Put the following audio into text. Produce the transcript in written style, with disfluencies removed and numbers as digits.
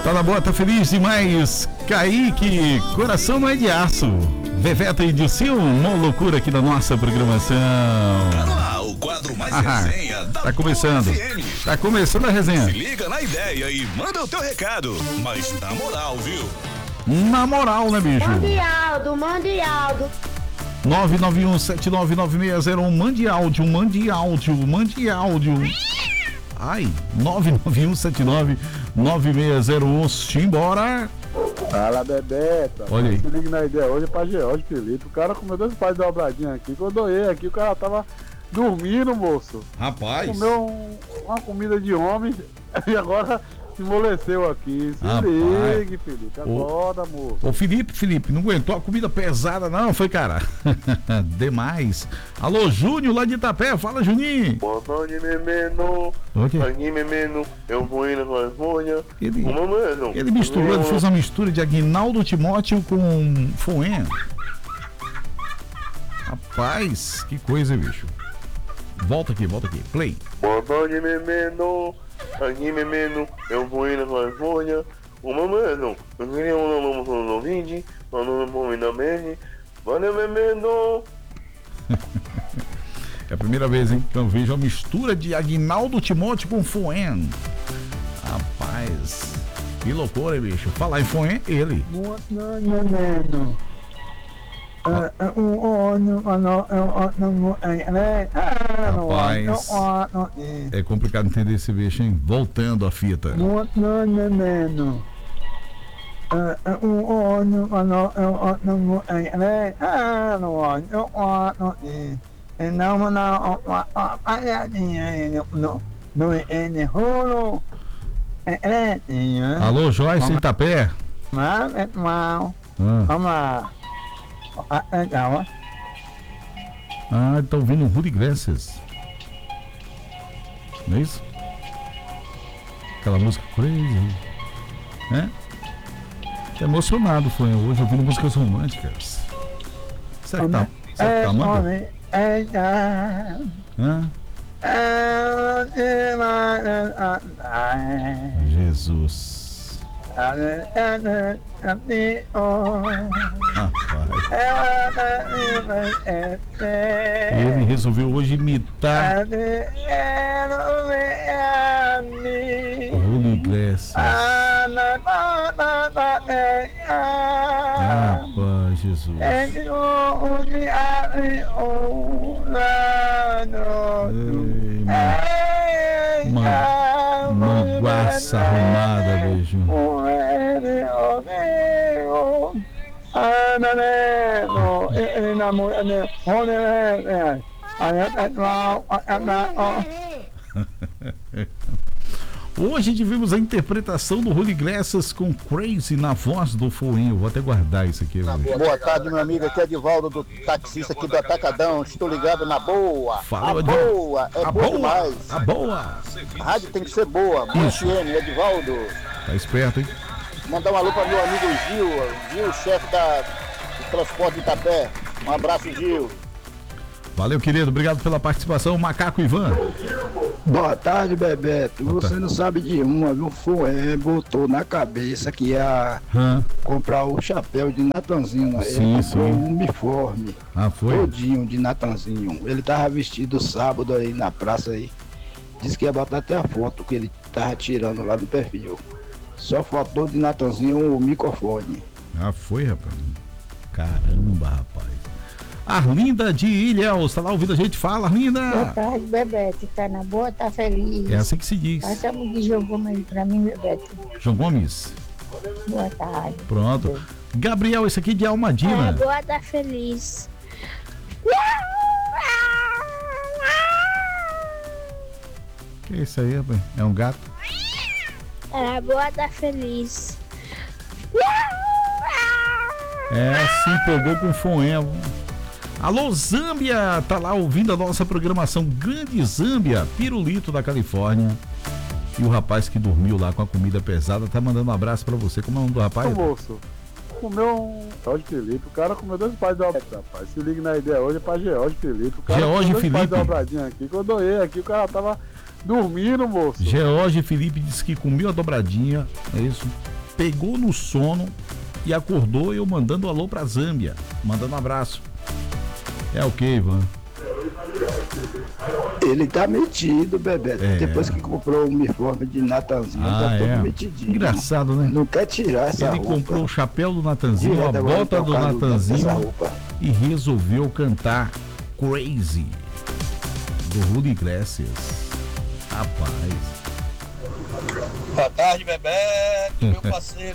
Tá na boa, tá feliz demais. Kaique, coração não é de aço. Veveta e Dilcinho, uma loucura aqui na nossa programação. Tá no ar, o quadro mais resenha da Tá começando. Tá começando a resenha. Se liga na ideia e manda o teu recado. Mas na moral, viu? Na moral, né, bicho? Mande áudio. 991799601. Mande áudio. Ai, 991799601. Simbora. Fala, Bebeto. Olha aí. Se liga na ideia hoje é pra George Felipe. O cara comeu 2 pais de dobradinha aqui. Quando eu olhei aqui, o cara tava dormindo, moço. Rapaz. Comeu uma comida de homem e agora se amoleceu aqui. Se ligue, Felipe. Acorda, moço. Ô, Felipe, não aguentou a comida pesada, não, foi, cara? Demais. Alô, Júnior, lá de Itapé. Fala, Juninho. Boa tarde, menino. Okay. Aqui, menino. Eu vou indo pra Espanha. Ele misturou, ele fez uma mistura de Aguinaldo Timóteo com Fuen. Rapaz, que coisa, bicho. Volta aqui. Play. Boa tarde, menino. Aqui, menino. Eu vou indo pra Espanha. Menino. Eu queria um vídeo. Valeu, menino. É a primeira vez, hein? Então veja a mistura de Aguinaldo Timóteo com Fuen. Rapaz, que loucura, bicho. Falar em Fuen, ele. Rapaz, é complicado entender esse bicho, hein? Voltando a fita. Alô, Joyce Itapé. Tá ouvindo o Rudy Iglesias. Não é isso? Aquela música Crazy. Tô emocionado foi hoje ouvindo músicas românticas. Será que tá amando? Jesus. Ele resolveu hoje imitar o Julio Iglesias. Rapaz, Jesus. Uma guaça arrumada, beijo. Hoje tivemos a interpretação do Julio Iglesias com Crazy na voz do Fuen. Eu vou até guardar isso aqui. Boa tarde, meu amigo. Aqui é Edivaldo, do taxista aqui do Atacadão. Estou ligado na boa. Fala, boa. É boa demais. A boa. A rádio tem que ser boa. Boa FM, Edivaldo. Tá esperto, hein? Mandar um alô para meu amigo Gil, chefe do transporte de Itapé. Um abraço, Gil. Valeu, querido. Obrigado pela participação. Macaco Ivan. Boa tarde, Bebeto. Você não sabe de uma, viu? Fué botou na cabeça que ia comprar o chapéu de Natanzinho. Ele comprou um uniforme todinho de Natanzinho. Ele tava vestido sábado aí na praça aí. Disse que ia botar até a foto que ele tava tirando lá do perfil. Só faltou de Natanzinho o microfone. Foi, rapaz. Caramba, rapaz. Arlinda de Ilhéus, tá lá ouvindo a gente? Fala, Arlinda! Boa tarde, Bebeto. Tá na boa, tá feliz? É assim que se diz. Passa de João Gomes aí pra mim, Bebeto. João Gomes. Boa tarde. Pronto. Gabriel, esse aqui de Almadina. Boa, tá feliz. Que é isso aí, rapaz? É um gato? Boa, tá feliz. Se empolgou com o Fuen. Alô, Zâmbia, tá lá ouvindo a nossa programação. Grande Zâmbia, Pirulito da Califórnia. E o rapaz que dormiu lá com a comida pesada tá mandando um abraço pra você. Como é o nome do rapaz? Moço, comeu um George Felipe. O cara comeu 2 pais de dobradinha, rapaz. Se liga na ideia hoje é pra George Felipe. O cara George comeu 2 pais de Felipe. dobradinha aqui. Quando eu olhei aqui, o cara tava dormindo, moço. George Felipe disse que comeu a dobradinha. É isso? pegou no sono e acordou eu mandando alô pra Zâmbia, mandando um abraço. É o que, Ivan? Ele tá metido, Bebeto. Depois que comprou o uniforme de Natanzinho, tá todo metidinho. Engraçado, né? Não quer tirar essa roupa. Ele comprou o chapéu do Natanzinho, a bota do Natanzinho e resolveu cantar Crazy do Julio Iglesias. Rapaz. Boa tarde, Bebeto, meu parceiro